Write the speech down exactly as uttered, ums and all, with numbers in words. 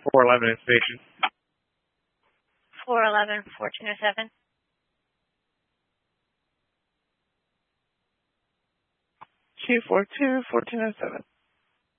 four eleven in station. four eleven, fourteen oh seven. Q four two, fourteen oh seven.